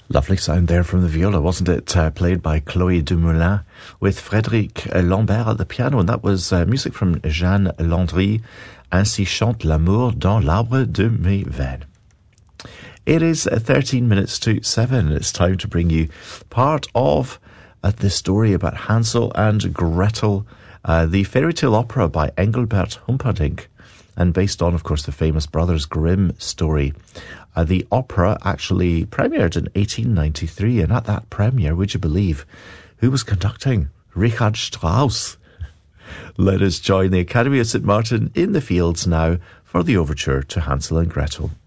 Lovely sound there from the viola, wasn't it? Played by Chloé Dumoulin with Frédéric Lambert at the piano, and that was music from Jeanne Landry, Ainsi chante l'amour dans l'arbre de mes veines. It is 13 minutes to 7. It's time to bring you part of the story about Hansel and Gretel, the fairy tale opera by Engelbert Humperdinck, and based on, of course, the famous Brothers Grimm story. The opera actually premiered in 1893, and at that premiere, would you believe, who was conducting? Richard Strauss. Let us join the Academy of St. Martin in the Fields now for the overture to Hansel and Gretel.